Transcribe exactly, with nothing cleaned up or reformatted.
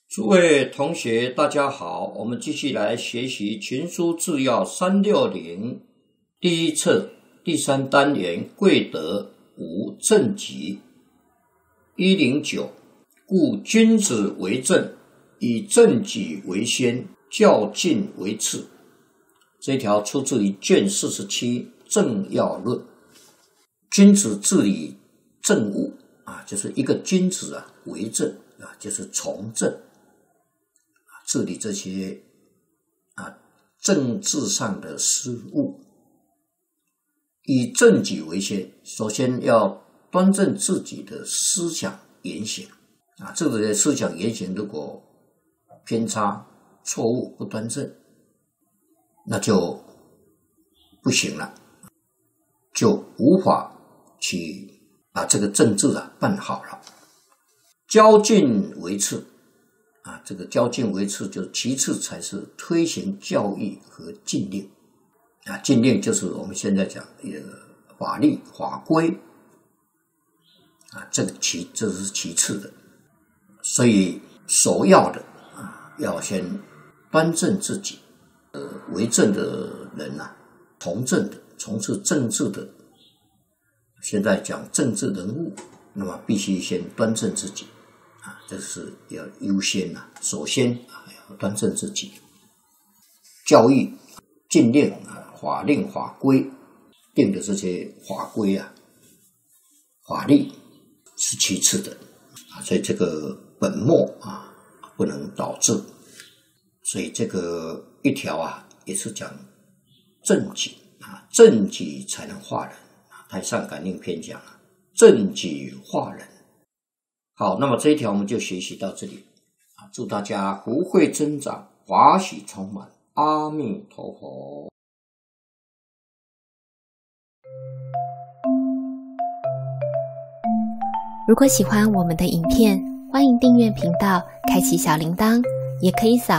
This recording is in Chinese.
诸位同学大家好，我们继续来学习群书治要三六零第一册第三单元贵德无正己一零九，故君子为正，以正己为先，较劲为次。这一条出自于卷四十七正要论。君子治理政务啊，就是一个君子啊为政啊，就是从政，治理这些啊政治上的事务，以正己为先。首先要端正自己的思想言行啊，这个思想言行如果偏差、错误、不端正，那就不行了，就无法去把这个政治啊办好了。较劲为次啊，这个较劲为次，就其次才是推行教育和禁令啊。禁令就是我们现在讲的法律法规啊，这个其这是其次的。所以首要的啊，要先端正自己。呃，为政的人啊，从政的，从事政治的，现在讲政治人物，那么必须先端正自己啊，这是要优先啊，首先啊要端正自己。教育、禁令啊、法令、法规定的这些法规啊、法律是其次的啊，所以这个本末啊不能导致。所以这个一条啊，也是讲正己啊，正己才能化人啊。太上感应篇讲啊，正己化人。好，那么这一条我们就学习到这里啊。祝大家福慧增长，法喜充满。阿弥陀佛。 如果喜欢我们的影片，欢迎订阅频道，开启小铃铛，也可以扫